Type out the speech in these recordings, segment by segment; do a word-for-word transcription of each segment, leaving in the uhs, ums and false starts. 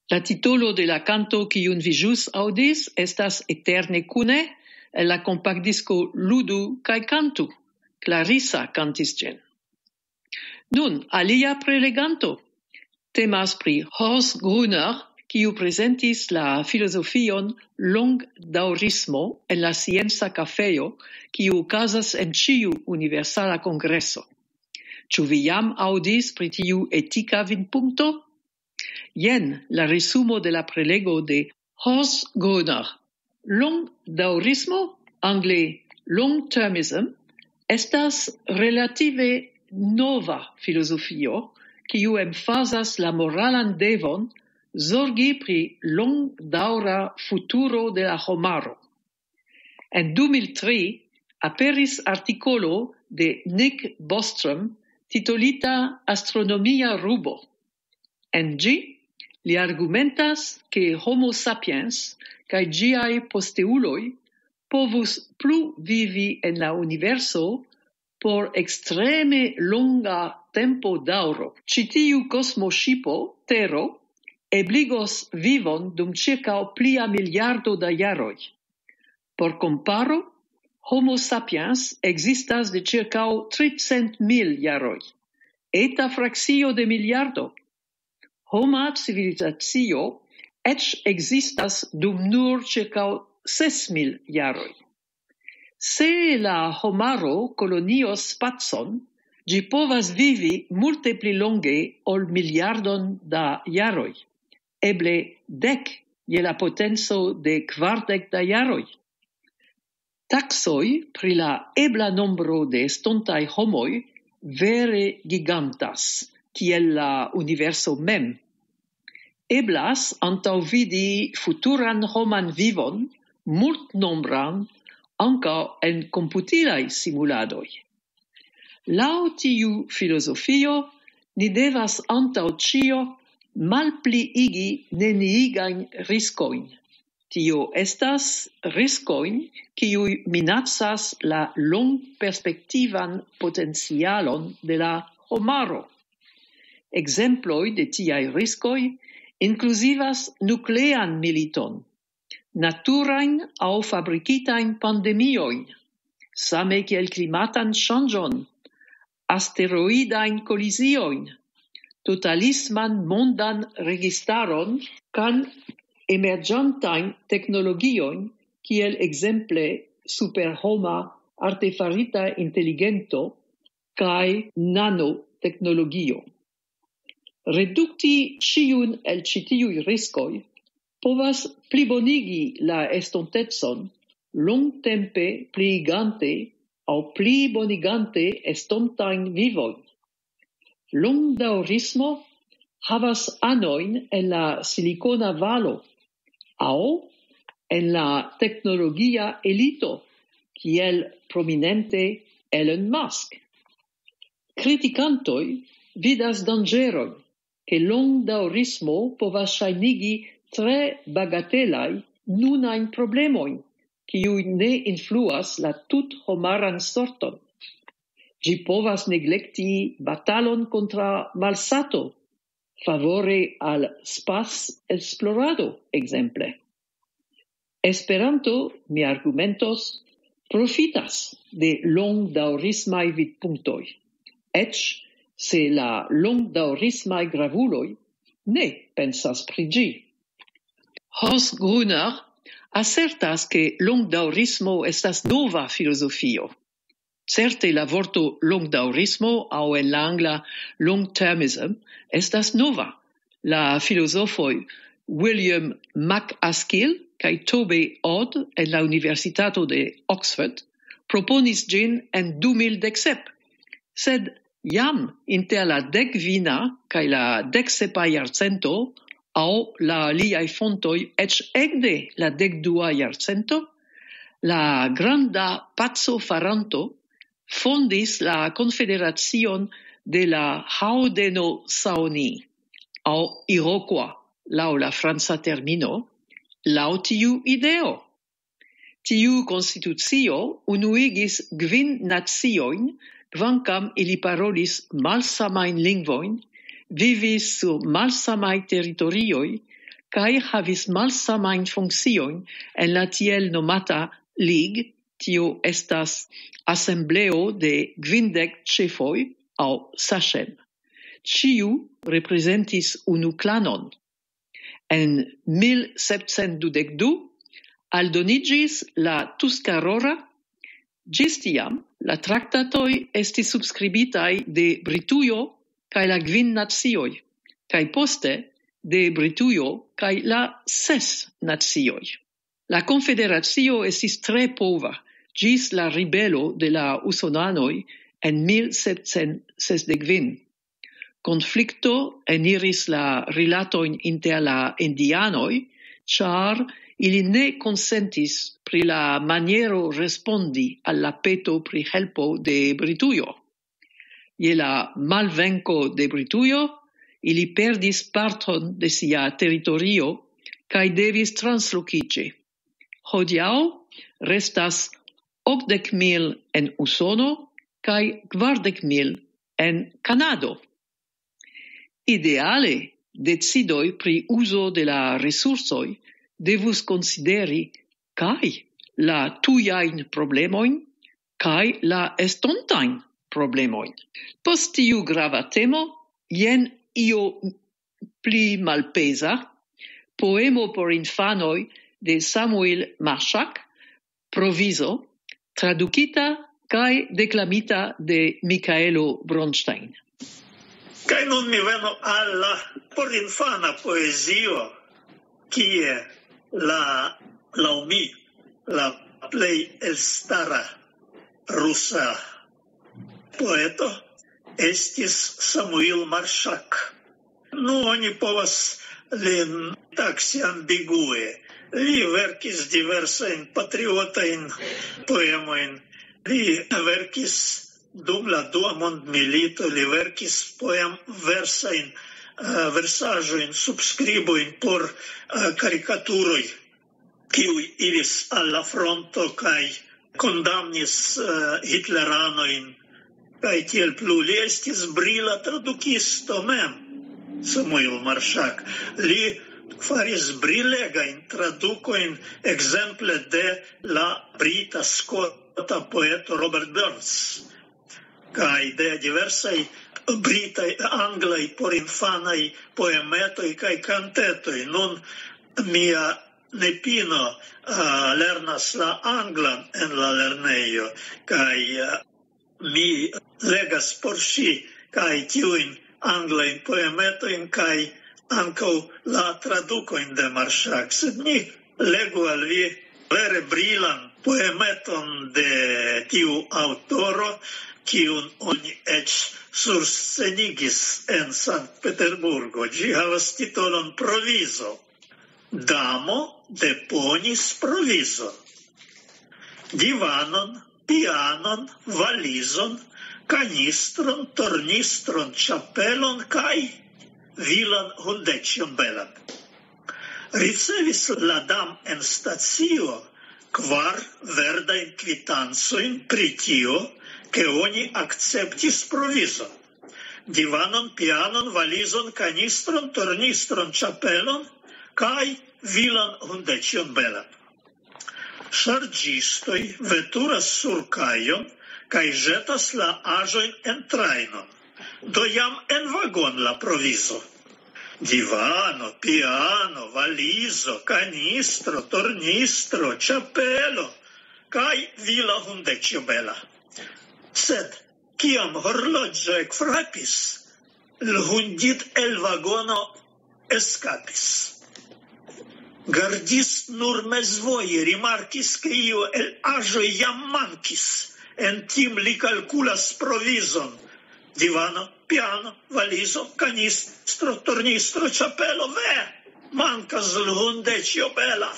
La titolo de la canto kiun vi ĵus aŭdis estas Eterne kune el la kompaktdisko Ludu kaj kantu. Clarissa kantis ĝin. Nun, alia preleganto. Temas pri Horst Gruner, kiu prezentis la filozofion longdaŭrismo en la scienca kafejo, kiu okazas en ĉiu universala kongreso. Ĉu vi jam aŭdis pri tiu etika vidpunkto? Jen la resumo de la prelego de Horst Gruner. Longdaŭrismo, angle long-termism, estas relative nova filozofio, kiu emfazas la moralan devon zorgi pri longdaŭra futuro de la homaro. En du mil tri aperis artikolo de Nick Bostrom titolita Astronomia rubo. En ĝi li argumentas ke Homo sapiens kaj ĝiaj posteuloj povus plu vivi en la universo por extreme longa tempo daŭro. Ĉi tiu kosmoŝipo Tero ebligos vivon dum ĉirkaŭ plia miliardo da jaroj. Por komparo, Homo sapiens ekzistas de ĉirkaŭ tricent mil jaroj. Eta frakcio de miliardo. Homa civilizacio eĉ ekzistas dum nur ĉirkaŭ ses mil jaroj. Se la homaro kolonios spacon, ĝi povas vivi multe pli longe ol miliardon da jaroj, eble dek je la potenco de kvardek da jaroj. Taksoj pri la ebla nombro de estontaj homoj vere gigantas, kiel la universo mem. Eblas antaŭvidi futuran homan vivon, multnombran, ankaŭ en komputilaj simuladoj. Laŭ tiu filozofio, ni devas antaŭ ĉio malpliigi neniigajn riskojn. Tio estas riskojn, kiuj minacas la longperspektivan potencialon de la homaro. Ekzemploj de tiaj riskoj inkluzivas nuklean militon, naturajn aŭ fabrikitajn pandemiojn, same kiel klimatan ŝanĝon, asteroidajn koliziojn, totalisman mondan registaron kaj emerĝantajn teknologiojn, kiel ekzemple superhoma artefarita inteligento kaj nanoteknologio. Redukti ĉiun el ĉi tiuj riskoj povas plibonigi la estontecon longtempe pliigante aŭ plibonigante estontajn vivojn. Longdaŭrismo havas anojn en la Silikona Valo aŭ en la teknologia elito, kiel prominente Elon Musk. Kritikantoj vidas danĝerojn, ke longdaŭrismo povas ŝajnigi tre bagatelaj nunajn problemojn, kiuj ne influas la tut-homaran sorton. Ĝi povas neglekti batalon kontraŭ malsato, favore al spac-esplorado, ekzemple. Esperanto, mi argumentos, profitas de longdaŭrismaj vidpunktoj, eĉ se la longdaŭrismaj gravuloj ne pensas pri ĝi. Horst Gruner asertas ke longdaŭrismo estas nova filozofio. Certe la vorto longdaŭrismo aŭ en la angla long-termism estas nova. La filozofoj William MacAskill kaj Toby Odd en la Universitato de Oxford proponis ĝin en du mil deksep, sed jam inter la dekkvina kaj la deksepa jarcento aŭ la aliaj fontoj eĉ ekde la dekdua jarcento, la granda paco-faranto fondis la Konfederacion de la Haudenosaunee aŭ Iroquois, laŭ la franca termino, laŭ tiu ideo. Tiu konstitucio unuigis kvin naciojn, kvankam ili parolis malsamajn lingvojn, vivis sur malsamaj teritorioj kai havis malsamajn funkciojn en la tiel nomata Ligue, tio estas assembleo de kvindek ĉefoj aŭ sachem. Ciu representis unu klanon. En mil septcent dudek du aldonigis la Tuscarora. Ĝis tiam la traktatoj estis subskribitaj de Britujo kaj la kvin nacioj, kaj poste de Britujo kaj la ses nacioj. La konfederacio estis tre pova ĝis la ribelo de la usonanoj en mil septcent sesdek kvin. Konflikto eniris la rilatojn inter la indianoj, ĉar ili ne konsentis pri la maniero respondi al la peto pri helpo de Britujo. Je la malvenko de Britujo, ili perdis parton de sia teritorio kaj devis translokiĝi. Hodiaŭ restas okdek mil en Usono kaj kvardek mil en Kanado. Ideale, decidoj pri uzo de la resursoj devus konsideri kaj la tujajn problemojn kaj la estontajn problemojn. Post tiu grava temo, jen io pli malpeza, poemo por infanoj de Samuel Marshak, Provizo, tradukita kaj deklamita de Michaelo Bronstein. Kaj nun mi venu alla por infana poezio, kie la laŭ mi la plej elstara rusa poeto estis Samuel Marshak. Nu, oni povas lin taksi ambigue. Li verkis diversajn patriotajn poemojn. Li verkis dum la dua mondmilito, li verkis poem versajn uh, versaĵojn, subskribojn por uh, karikaturoj, kiuj iris al la fronto kaj kondamnis uh, hitleranojn, kaj tiel plu. Li estis brila tradukisto mem, Samuel Marshak. Li faris brilegajn tradukojn ekzemple de la brita skota poeto Robert Burns, kaj de diversaj britaj anglaj por infanaj poemetoj kaj kantetoj. Nun mia nepino uh, lernas la anglan en la lernejo, kaj uh, mi legas por ŝi kaj tiujn anglajn poemetojn kaj ankaŭ la tradukojn de Marshak. Sed mi legu al vi vere brilan poemeton de tiu aŭtoro, kiun oni eĉ surscenigis en Sankt Peterburgo. Ĝi havas titolon Provizo. Damo deponis provizo. Divanon, pianon, valizon, kanistron, tornistron, ĉapelon kaj vilan hundeĉjon belan. Ricevis la dam en stacio kvar verdajn kvitancojn pri tio, che oni acceptis provizon. Divanon, pianon, valizon, kanistron, tornistron, ĉapelon kaj vilan hundeĉjon belan. Ŝarĝistoj veturas sur kajon kaj ĵetas la aĵojn en trajnon. Do jam en vagon la provizo. Divano, piano, valizo, kanistro, tornistro, ĉapelo kaj vila hundeĉjo bela. Sed, kiam horloĝo ekfrapis, l' hundit el vagono eskapis. Gardis nur mezvoje rimarkis, ke io el aĵoj jam mankis. En tim li kalkulas provizon. Divano, piano, valizo, kanistro, tornistro, ĉapelo, ve! Mankas l' hundeĉjo bela.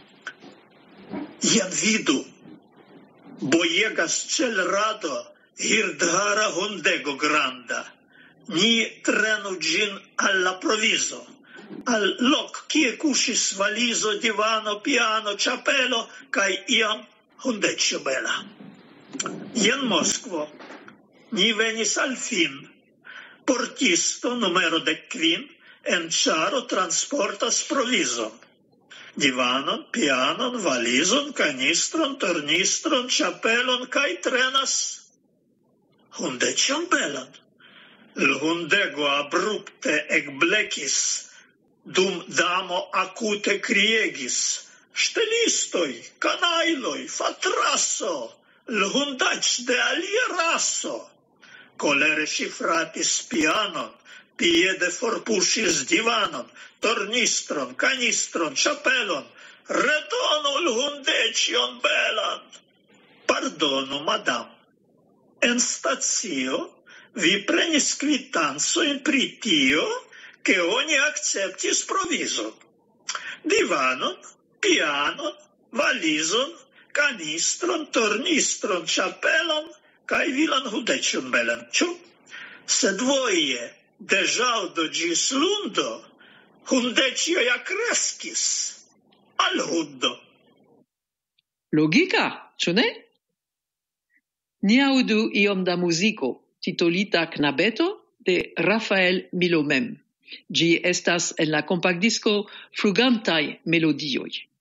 Jen vidu. Bojegas ĉel rado hirdhara hundego granda. Ni trenu ĝin al la provizo, al lok kie kuŝis valizo, divano, piano, ĉapelo kaj iam hundeĉjo bela. Jen Moskvo. Ni venis al fin. Portisto numero dek kvin en ĉaro transportas provizon. Divanon, pianon, valizon, kanistron, tornistron, ĉapelon kaj trenas hundeĉon belan. L' hundego abrupte ekblekis, dum damo akute kriegis: "Ŝtelistoj, kanajloj, fatraso, l' hundaĉ de alia raso." Kolere ŝi frapis pianon, piede forpuŝis divanon, tornistron, kanistron, ĉapelon. "Redonu l' hundeĉjon belan." "Pardonu, madam. En stacio vi prenis kvitancojn pri tio, ke oni akceptis provizon. Divanon, pianon, valizon, kanistron, tornistron, ĉapelon kaj vilan hundeĉjon belan, ĉu? Sed voje de ĵaŭdo ĝis lundo, hundeĉjo ja kreskis al hundo." Logika, ĉu ne? Ni aŭdu iom da muziko, titolita Knabeto de Rafael Milomem. Ĝi estas en la kompaktdisko Flugantaj melodioj.